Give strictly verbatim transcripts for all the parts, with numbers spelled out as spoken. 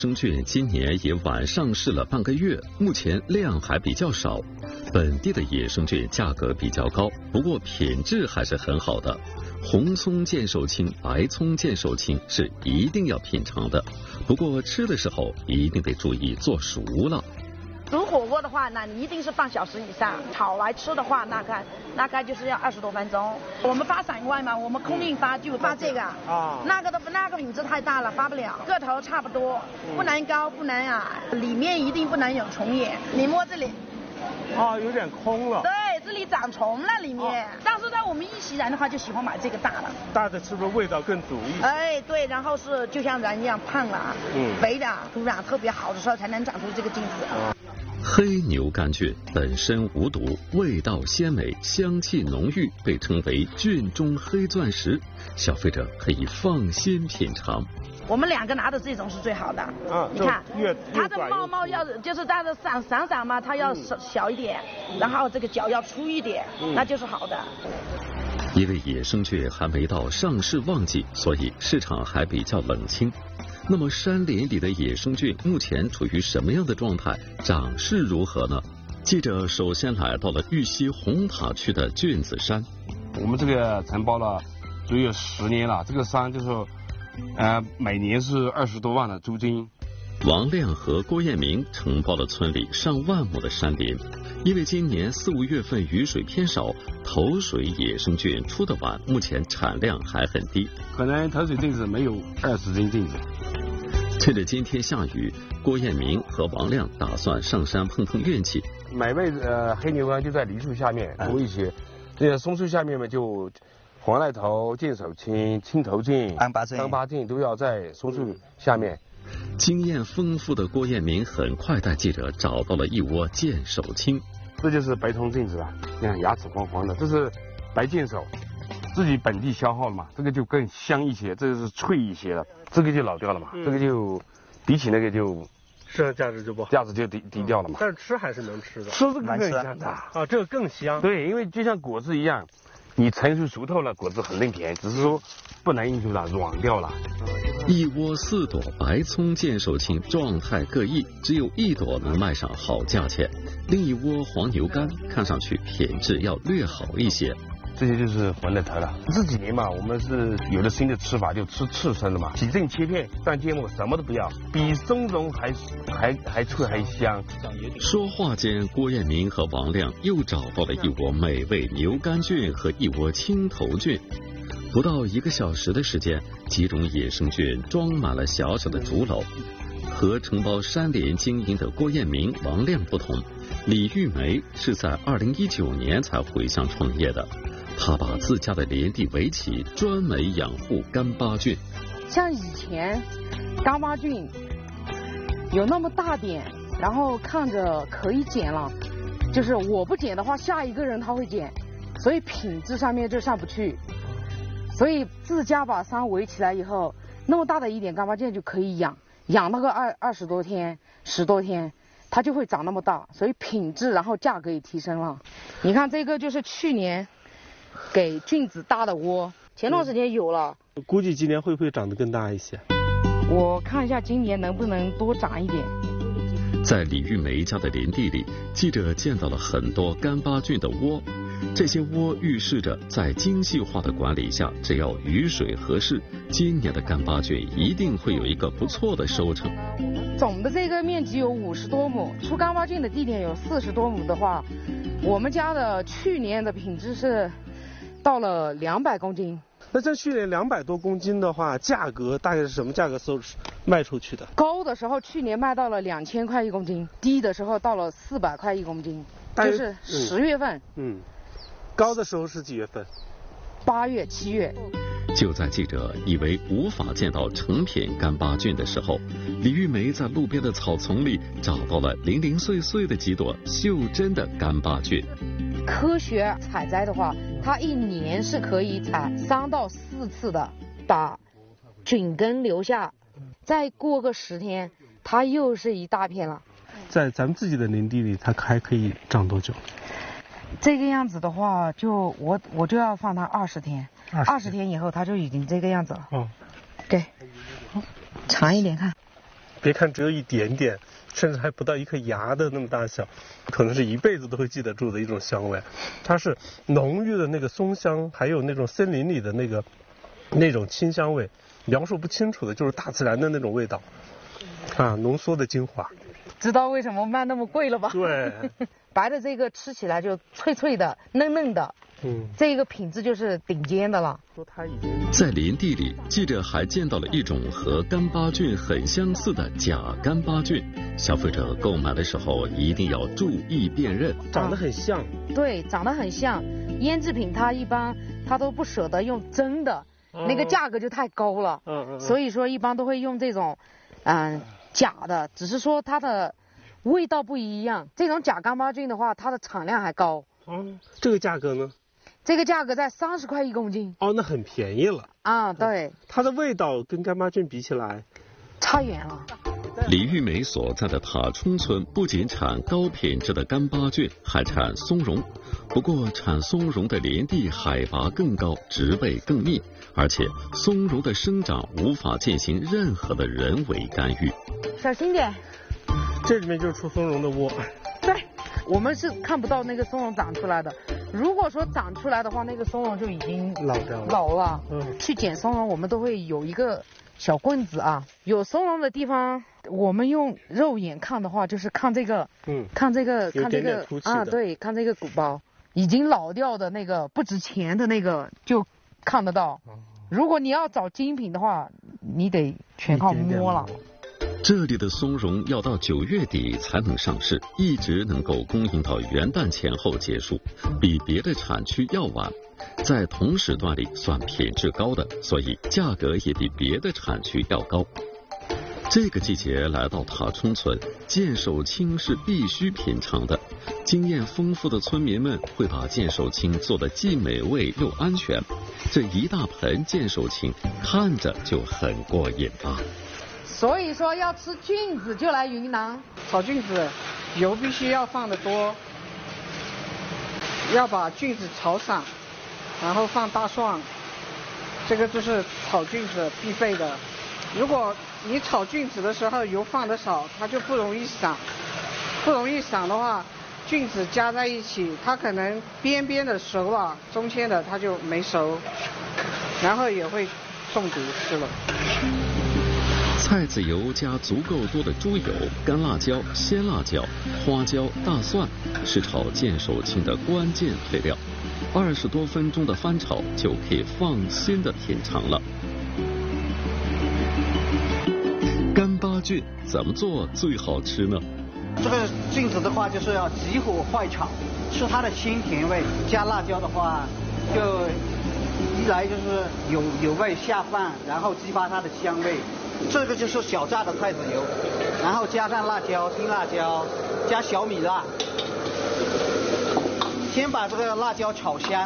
生菌今年也晚上市了半个月，目前量还比较少。本地的野生菌价格比较高，不过品质还是很好的。红葱见手青，白葱见手青是一定要品尝的，不过吃的时候一定得注意做熟了。 煮火锅的话，那你一定是半小时以上；炒来吃的话，大概大概就是要二十多分钟。我们发散外嘛，我们空运发就发这个啊，那个的那个品质太大了，发不了，个头差不多，不能高不能矮，里面一定不能有虫眼。你摸这里， 啊，有点空了。 对，这里长虫了里面。啊、但是呢，我们一席人的话就喜欢买这个大的。 大的是不是味道更足一些？ 哎，对，然后是就像人一样胖了，嗯，肥的，土壤特别好的时候才能长出这个菌子。啊黑牛肝菌本身无毒，味道鲜美，香气浓郁，被称为菌中黑钻石，消费者可以放心品尝。 我们两个拿的这种是最好的， 啊， 你看越它的毛毛要就是它的散散散嘛，它要小一点，嗯、然后这个角要粗一点，嗯、那就是好的。 因为野生菌还没到上市旺季，所以市场还比较冷清。那么山林里的野生菌目前处于什么样的状态？长势如何呢？记者首先来到了玉溪红塔区的菌子山。 我们这个承包了足有十年了，这个山就是呃每年是二十多万的租金。 王亮和郭彦明承包了村里上万亩的山林，因为今年四五月份雨水偏少，头水野生菌出得晚，目前产量还很低， 可能头水菌子没有二十斤菌子。 趁着今天下雨，郭彦明和王亮打算上山碰碰运气。 买位呃黑牛肝就在梨树下面多一些，这个松树下面嘛就黄赖头、见手青、青头菌、 安巴菌、 安巴菌都要在松树下面。 经验丰富的郭彦明很快带记者找到了一窝见手青。 这就是白头菌子啊，你看牙齿黄黄的，这是白见手，自己本地消耗了嘛，这个就更香一些，这个是脆一些的，这个就老掉了嘛，嗯、这个就比起那个就市场价值就不好， 价值就低低掉了嘛。 但是吃还是能吃的， 吃这个更香的啊，这个更香。 对，因为就像果子一样，你成熟熟透了，果子很嫩甜，只是说不能应酬了，软掉了。 一窝四朵白葱见手青状态各异，只有一朵能卖上好价钱，另一窝黄牛肝看上去品质要略好一些。 这些就是黄赖头了。这几年嘛，我们是有了新的吃法，就吃刺身了嘛，洗净切片，蘸芥末，什么都不要，比松茸还还还脆还香。 说话间，郭彦明和王亮又找到了一窝美味牛肝菌和一窝青头菌。不到一个小时的时间，几种野生菌装满了小小的竹篓。和承包山林经营的郭彦明、王亮不同，李玉梅是在二零一九年才回乡创业的。他把自家的林地围起，专门养护干巴菌。 像以前干巴菌有那么大点，然后看着可以捡了，就是我不捡的话，下一个人他会捡，所以品质上面就上不去。所以自家把山围起来以后，那么大的一点干巴菌就可以养，养那个二二十多天、十多天，它就会长那么大，所以品质然后价格也提升了。你看这个就是去年给菌子搭的窝，前段时间有了， 嗯、估计今年会不会长得更大一些？ 我看一下今年能不能多长一点。 在李玉梅家的林地里，记者见到了很多干巴菌的窝。这些窝预示着在精细化的管理下，只要雨水合适，今年的干巴菌一定会有一个不错的收成。 总的这个面积有五十多亩，出干巴菌的地点有四十多亩的话，我们家的去年的品质是到了两百公斤。 那这去年两百多公斤的话，价格大概是什么价格收卖出去的？ 高的时候去年卖到了两千块一公斤，低的时候到了四百块一公斤，就是十月份。嗯。嗯高的时候是几月份？ 八月、七月。 就在记者以为无法见到成品干巴菌的时候，李玉梅在路边的草丛里找到了零零碎碎的几朵袖珍的干巴菌。 科学采摘的话，它一年是可以采三到四次的，把菌根留下，再过个十天，它又是一大片了。 在咱们自己的林地里，它还可以长多久？ 这个样子的话，就我我就要放它二十天，二十天以后它就已经这个样子了。哦，对，长一点看。 别看只有一点点，甚至还不到一颗牙的那么大小，可能是一辈子都会记得住的一种香味。它是浓郁的那个松香，还有那种森林里的那个那种清香味，描述不清楚的，就是大自然的那种味道啊，浓缩的精华。 知道为什么卖那么贵了吧？ 对， 白的这个吃起来就脆脆的、嫩嫩的，嗯，这个品质就是顶尖的了。 说它已经在林地里，记者还见到了一种和干巴菌很相似的假干巴菌，消费者购买的时候一定要注意辨认。 长得很像， 对，长得很像。腌制品它一般它都不舍得用真的，嗯、那个价格就太高了，嗯嗯，所以说一般都会用这种，嗯、呃。假的，只是说它的味道不一样。这种假干巴菌的话，它的产量还高。 嗯，这个价格呢？ 这个价格在三十块一公斤。 哦，那很便宜了。 啊，对。 它的味道跟干巴菌比起来， 差远了。 李玉梅所在的塔冲村不仅产高品质的干巴菌，还产松茸。不过，产松茸的林地海拔更高，植被更密，而且松茸的生长无法进行任何的人为干预。 小心点， 这里面就是出松茸的窝。 对，我们是看不到那个松茸长出来的。如果说长出来的话，那个松茸就已经老掉了。 老了。嗯。去捡松茸，我们都会有一个小棍子啊。有松茸的地方，我们用肉眼看的话，就是看这个，嗯，看这个，看这个啊，对，看这个鼓包，已经老掉的那个不值钱的那个就看得到。如果你要找精品的话，你得全靠摸了。 这里的松茸要到九月底才能上市，一直能够供应到元旦前后结束，比别的产区要晚。在同时段里算品质高的，所以价格也比别的产区要高。这个季节来到塔冲村，剑手青是必须品尝的。经验丰富的村民们会把剑手青做得既美味又安全。这一大盆剑手青看着就很过瘾啊！ 所以说要吃菌子就来云南。 炒菌子油必须要放得多，要把菌子炒散，然后放大蒜，这个就是炒菌子必备的。如果你炒菌子的时候油放得少，它就不容易散，不容易散的话，菌子加在一起，它可能边边的熟了，中间的它就没熟，然后也会中毒吃了。 菜籽油加足够多的猪油、干辣椒、鲜辣椒、花椒、大蒜是炒剑手青的关键配料。二十多分钟的翻炒就可以放心的品尝了。干巴菌怎么做最好吃呢？ 这个菌子的话，就是要急火快炒，吃它的鲜甜味。加辣椒的话，就一来就是有有味下饭，然后激发它的香味。这个就是小榨的菜籽油，然后加上辣椒、青辣椒，加小米辣，先把这个辣椒炒香，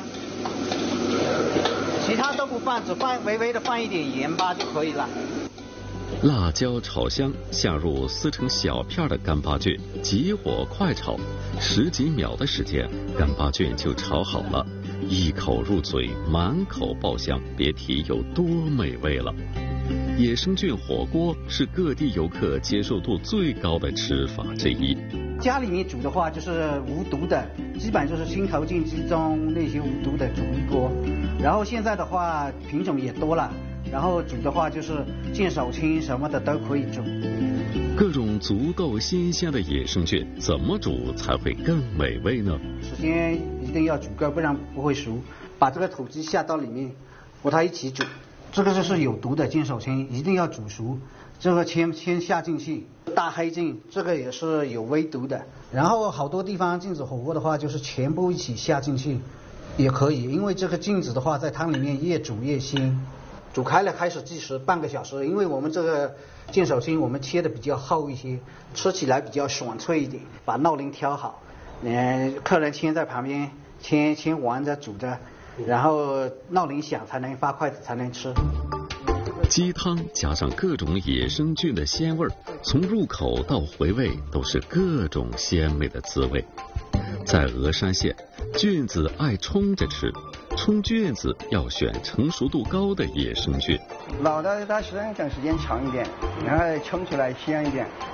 其他都不放，只放微微的放一点盐巴就可以了。 辣椒炒香，下入撕成小片的干巴菌，急火快炒，十几秒的时间，干巴菌就炒好了，一口入嘴，满口爆香，别提有多美味了。野生菌火锅是各地游客接受度最高的吃法之一。 家里面煮的话就是无毒的，基本就是新头菌、鸡枞那些无毒的煮一锅。然后现在的话品种也多了，然后煮的话就是剑手青什么的都可以煮。 各种足够新鲜的野生菌怎么煮才会更美味呢？ 首先一定要煮够，不然不会熟。把这个土鸡下到里面和它一起煮。这个就是有毒的剑手青，一定要煮熟。这个先先下进去。大黑菌这个也是有微毒的。然后好多地方菌子火锅的话，就是全部一起下进去也可以，因为这个菌子的话在汤里面越煮越鲜。煮开了开始计时半个小时，因为我们这个剑手青我们切的比较厚一些，吃起来比较爽脆一点。把闹铃调好，嗯，客人先在旁边先先玩着煮着。然后闹铃响才能发筷子才能吃。 鸡汤加上各种野生菌的鲜味，从入口到回味都是各种鲜美的滋味。在峨山县，菌子爱冲着吃， 冲菌子要选成熟度高的野生菌。 老的它生长时间长一点，然后冲出来香一点，